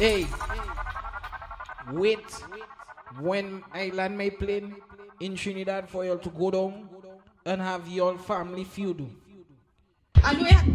Hey, wait. When Island may plane in Trinidad for you to go down and have your family feud. And we